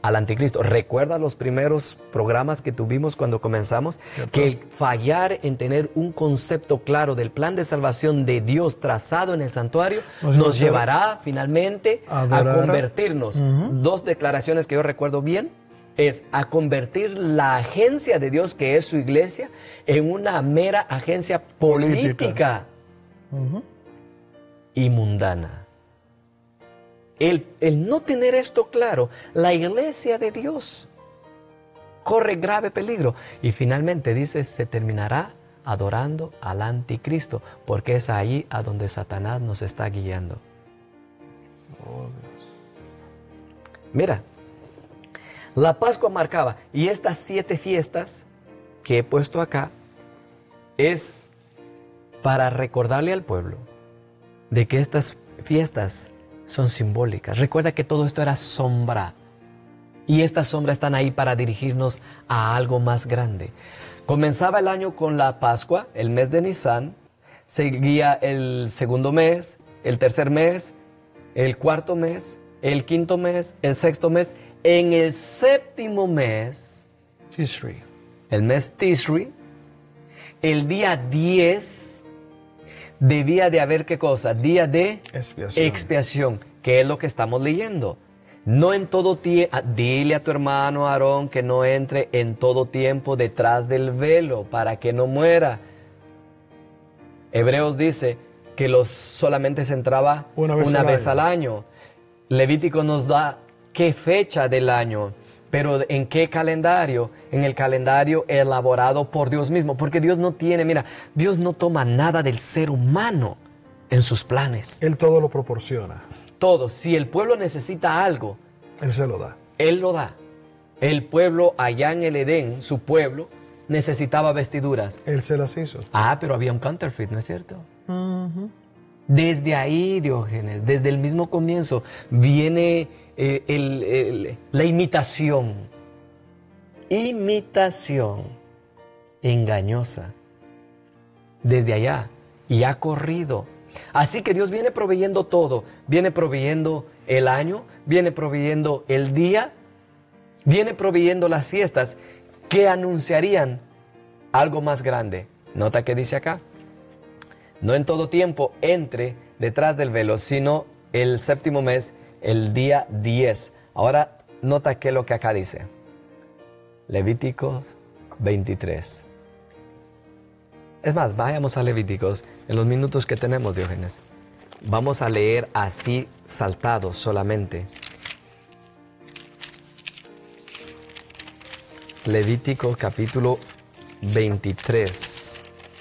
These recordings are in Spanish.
al anticristo. ¿Recuerda los primeros programas que tuvimos cuando comenzamos? ¿Cierto? Que el fallar en tener un concepto claro del plan de salvación de Dios trazado en el santuario nos llevará finalmente a convertirnos. Dos declaraciones que yo recuerdo bien es a convertir la agencia de Dios, que es su iglesia, en una mera agencia política. Y mundana. El no tener esto claro, la iglesia de Dios corre grave peligro. Y finalmente dice, se terminará adorando al anticristo, porque es ahí a donde Satanás nos está guiando. Oh, Dios. Mira, la Pascua marcaba, y estas 7 fiestas que he puesto acá, es para recordarle al pueblo de que estas fiestas son simbólicas. Recuerda que todo esto era sombra. Y estas sombras están ahí para dirigirnos a algo más grande. Comenzaba el año con la Pascua, el mes de Nisan. Seguía el segundo mes, el tercer mes, el cuarto mes, el quinto mes, el sexto mes. En el séptimo mes, Tishri. el mes Tishri, el día 10, debía de haber, ¿qué cosa? Día de expiación, que es lo que estamos leyendo. No en todo tiempo, dile a tu hermano Aarón que no entre en todo tiempo detrás del velo para que no muera. Hebreos dice que solamente se entraba una vez al año. Levítico nos da qué fecha del año, pero ¿en qué calendario? En el calendario elaborado por Dios mismo, porque Dios no tiene, mira, Dios no toma nada del ser humano en sus planes. Él todo lo proporciona. Todo. Si el pueblo necesita algo, Él se lo da. Él lo da. El pueblo allá en el Edén, su pueblo, necesitaba vestiduras. Él se las hizo. Ah, pero había un counterfeit, ¿no es cierto? Desde ahí, Diógenes, desde el mismo comienzo, viene la imitación. Imitación engañosa. Desde allá. Y ha corrido. Así que Dios viene proveyendo todo. Viene proveyendo el año, viene proveyendo el día, viene proveyendo las fiestas que anunciarían algo más grande. Nota que dice acá. No en todo tiempo entre detrás del velo, sino el séptimo mes, el día 10. Ahora nota que lo que acá dice. Levíticos 23. Es más, vayamos a Levíticos en los minutos que tenemos, Diógenes. Vamos a leer así saltados solamente. Levítico capítulo 23.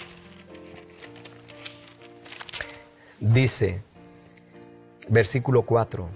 Dice, versículo 4.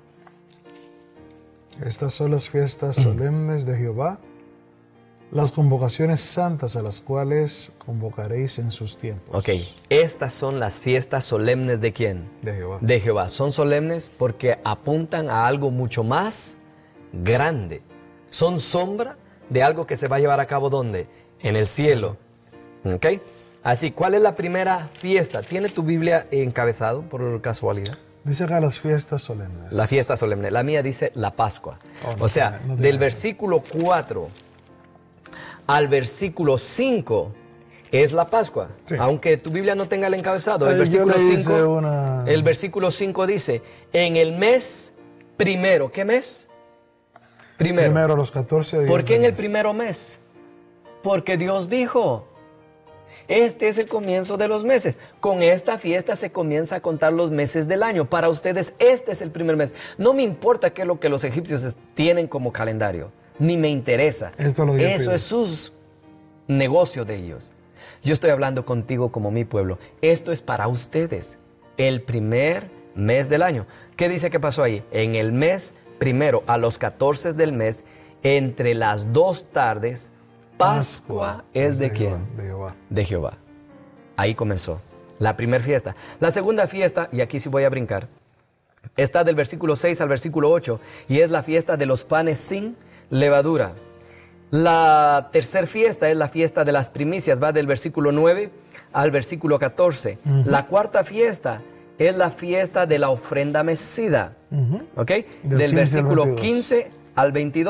Estas son las fiestas solemnes de Jehová, las convocaciones santas a las cuales convocaréis en sus tiempos. Ok, estas son las fiestas solemnes ¿de quién? De Jehová. De Jehová. Son solemnes porque apuntan a algo mucho más grande. Son sombra de algo que se va a llevar a cabo ¿dónde? En el cielo. Ok, así, ¿cuál es la primera fiesta? ¿Tiene tu Biblia encabezado por casualidad? Dice acá las fiestas solemnes. La fiesta solemne. La mía dice la Pascua. No, o sea, no del eso. versículo 4 al versículo 5 es la Pascua. Sí. Aunque tu Biblia no tenga el encabezado. Ay, El versículo yo le hice 5, una- el versículo 5 dice, en el mes primero. ¿Qué mes? Primero los 14 días. ¿Por qué en del el mes. primero mes? Porque Dios dijo, este es el comienzo de los meses. Con esta fiesta se comienza a contar los meses del año. Para ustedes este es el primer mes. No me importa qué es lo que los egipcios tienen como calendario. Ni me interesa. Esto es lo que yo Eso pido. es sus negocios de ellos. Yo estoy hablando contigo como mi pueblo. Esto es para ustedes. El primer mes del año. ¿Qué dice que pasó ahí? En el mes primero, a los 14 del mes, entre las 2 tardes, Pascua es de quién? Jehová, de Jehová. De Jehová. Ahí comenzó la primera fiesta. La segunda fiesta, y aquí sí voy a brincar, está del versículo 6 al versículo 8, y es la fiesta de los panes sin levadura. La tercera fiesta es la fiesta de las primicias, va del versículo 9 al versículo 14. La cuarta fiesta es la fiesta de la ofrenda mecida, ¿ok? Del Del 15 al versículo 22. 15 al 22.